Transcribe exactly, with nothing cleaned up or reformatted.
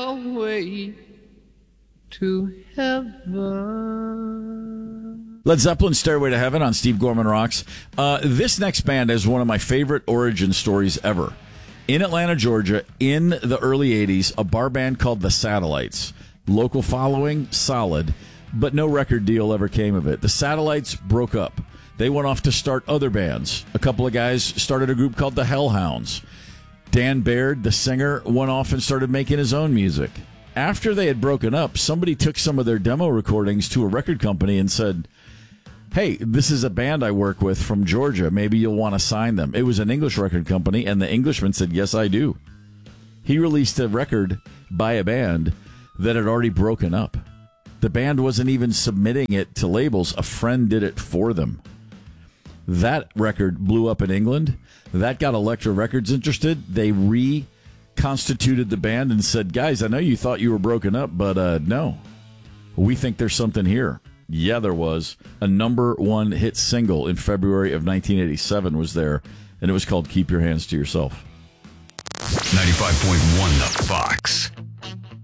stairway to heaven. Led Zeppelin, Stairway to Heaven on Steve Gorman Rocks. Uh, this next band is one of my favorite origin stories ever. In Atlanta, Georgia, in the early eighties, a bar band called The Satellites. Local following, solid, but no record deal ever came of it. The Satellites broke up. They went off to start other bands. A couple of guys started a group called the Hellhounds. Dan Baird, the singer, went off and started making his own music. After they had broken up, somebody took some of their demo recordings to a record company and said, hey, this is a band I work with from Georgia. Maybe you'll want to sign them. It was an English record company, and the Englishman said, yes, I do. He released a record by a band that had already broken up. The band wasn't even submitting it to labels. A friend did it for them. That record blew up in England. That got Elektra Records interested. They reconstituted the band and said, guys, I know you thought you were broken up, but uh, no. We think there's something here. Yeah, there was. A number one hit single in February of nineteen eighty-seven was there, and it was called Keep Your Hands to Yourself. ninety-five point one The Fox.